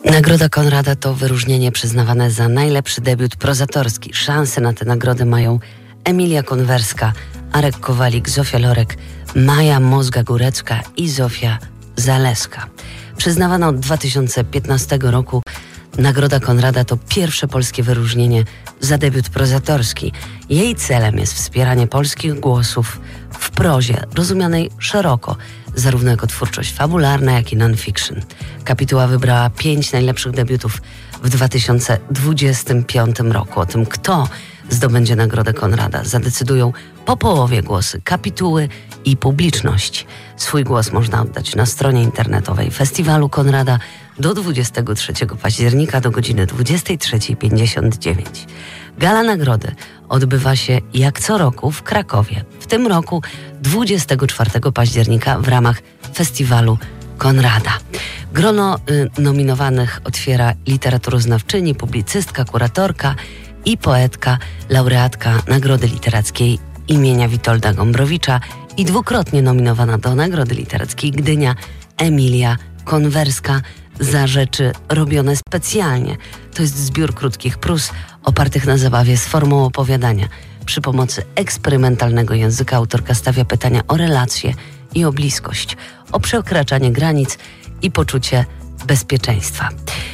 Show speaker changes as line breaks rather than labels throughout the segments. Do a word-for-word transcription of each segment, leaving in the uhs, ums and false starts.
Nagroda Konrada to wyróżnienie przyznawane za najlepszy debiut prozatorski. Szanse na tę nagrodę mają Emilia Konwerska, Arek Kowalik, Zofia Lorek, Maja Mozga-Górecka i Zofia Zaleska. Przyznawana od dwa tysiące piętnastego roku, Nagroda Konrada to pierwsze polskie wyróżnienie za debiut prozatorski. Jej celem jest wspieranie polskich głosów w prozie, rozumianej szeroko, zarówno jako twórczość fabularna, jak i non-fiction. Kapituła wybrała pięć najlepszych debiutów w dwa tysiące dwudziestym piątym roku. O tym, kto zdobędzie Nagrodę Konrada, zadecydują po połowie głosy kapituły i publiczność. Swój głos można oddać na stronie internetowej Festiwalu Konrada do dwudziestego trzeciego października do godziny dwudziestej trzeciej pięćdziesiąt dziewięć. Gala nagrody odbywa się jak co roku w Krakowie. W tym roku dwudziestego czwartego października w ramach Festiwalu Konrada. Grono y, nominowanych otwiera literaturoznawczyni, publicystka, kuratorka i poetka, laureatka Nagrody Literackiej imienia Witolda Gombrowicza i dwukrotnie nominowana do Nagrody Literackiej Gdynia Emilia Konwerska za rzeczy robione specjalnie. To jest zbiór krótkich prós opartych na zabawie z formą opowiadania. Przy pomocy eksperymentalnego języka autorka stawia pytania o relacje i o bliskość, o przekraczanie granic i poczucie bezpieczeństwa.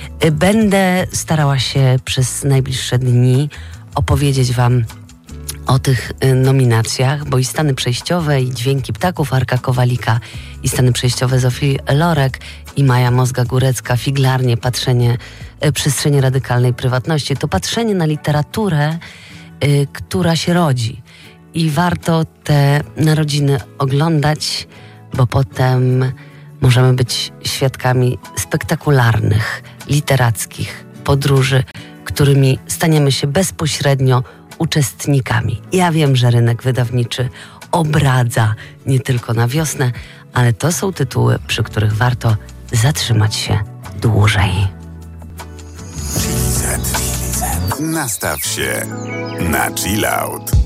Będę starała się przez najbliższe dni opowiedzieć Wam o tych nominacjach, bo i stany przejściowe, i dźwięki ptaków Arka Kowalika, i stany przejściowe Zofii Lorek, i Maja Mozga-Górecka, figlarnie, patrzenie, przestrzenie radykalnej prywatności. To patrzenie na literaturę, y, która się rodzi. I warto te narodziny oglądać, bo potem możemy być świadkami spektakularnych, literackich podróży, którymi staniemy się bezpośrednio uczestnikami. Ja wiem, że rynek wydawniczy obradza nie tylko na wiosnę, ale to są tytuły, przy których warto zatrzymać się dłużej.
Nastaw się na chill out.